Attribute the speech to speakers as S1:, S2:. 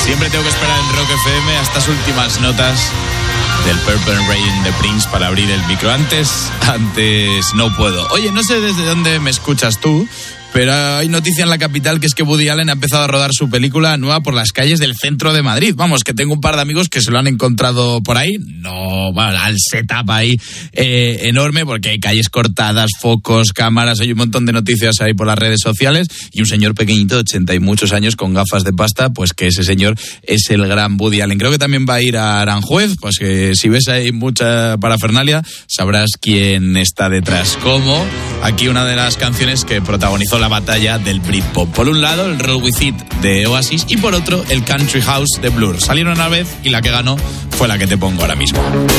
S1: Siempre tengo que esperar en Rock FM a estas últimas notas del Purple Rain de Prince para abrir el micro. Antes no puedo. Oye, no sé desde dónde me escuchas tú, pero hay noticia en la capital que es que Woody Allen ha empezado a rodar su película nueva por las calles del centro de Madrid. Vamos, que tengo un par de amigos que se lo han encontrado por ahí. No, bueno, al setup ahí enorme, porque hay calles cortadas, focos, cámaras, hay un montón de noticias ahí por las redes sociales, y un señor pequeñito de 80 y muchos años con gafas de pasta, pues que ese señor es el gran Woody Allen. Creo que también va a ir a Aranjuez, pues que si ves ahí mucha parafernalia, sabrás quién está detrás. Como aquí una de las canciones que protagonizó la batalla del Britpop. Por un lado, el Roll With It de Oasis, y por otro, el Country House de Blur. Salieron una vez y la que ganó fue la que te pongo ahora mismo.